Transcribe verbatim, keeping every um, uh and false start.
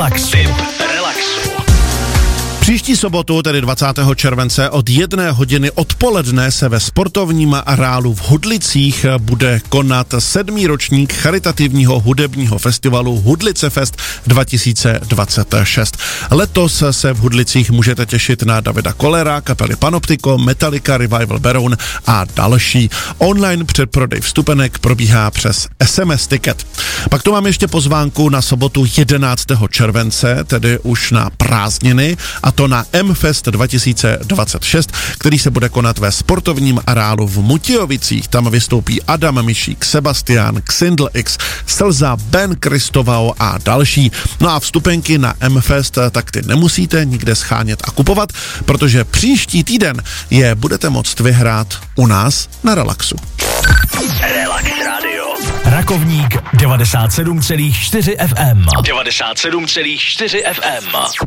relaxu. Tip relaxu. Příští sobotu, tedy dvacátého července od jedné hodiny odpoledne se ve sportovním areálu v Hudlicích bude konat sedmý ročník charitativního hudebního festivalu Hudlice Fest dva tisíce dvacet šest. Letos se v Hudlicích můžete těšit na Davida Kollera, kapely Panoptiko, Metallica, Revival Baron a další. Online předprodej vstupenek probíhá přes es em es Ticket. Pak tu mám ještě pozvánku na sobotu jedenáctého července, tedy už na prázdniny, a to na M-Fest dva tisíce dvacet šest, který se bude konat ve sportovním areálu v Mutějovicích. Tam vystoupí Adam Mišík, Sebastian, Xindl X, Slza, Ben Kristovau a další. No a vstupenky na M-Fest tak ty nemusíte nikde schánět a kupovat, protože příští týden je budete moct vyhrát u nás na Relaxu. Relax Radio. Rakovník devadesát sedm celá čtyři ef em. devadesát sedm celá čtyři ef em.